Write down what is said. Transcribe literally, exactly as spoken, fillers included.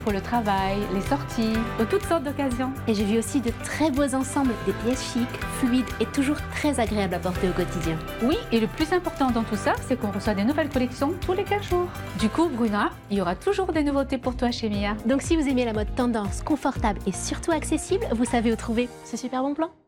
Pour le travail, les sorties, pour toutes sortes d'occasions. Et j'ai vu aussi de très beaux ensembles, des pièces chics, fluides et toujours très agréables à porter au quotidien. Oui, et le plus important dans tout ça, c'est qu'on reçoit des nouvelles collections tous les quinze jours. Du coup, Bruna, il y aura toujours des nouveautés pour toi chez Mia. Donc si vous aimez la mode tendance, confortable et surtout accessible, vous savez où trouver ce super bon plan.